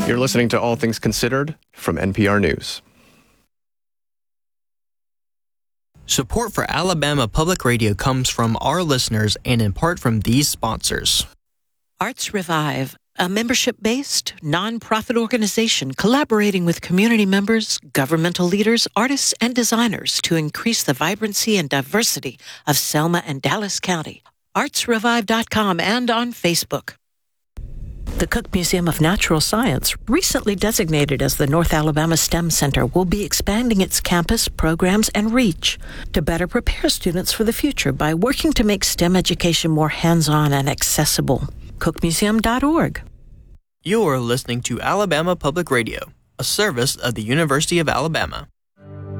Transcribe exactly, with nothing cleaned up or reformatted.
You're listening to All Things Considered from N P R News. Support for Alabama Public Radio comes from our listeners and in part from these sponsors. Arts Revive, a membership-based, nonprofit organization collaborating with community members, governmental leaders, artists, and designers to increase the vibrancy and diversity of Selma and Dallas County. arts revive dot com and on Facebook. The Cook Museum of Natural Science, recently designated as the North Alabama STEM Center, will be expanding its campus, programs, and reach to better prepare students for the future by working to make STEM education more hands-on and accessible. cook museum dot org. You're listening to Alabama Public Radio, a service of the University of Alabama.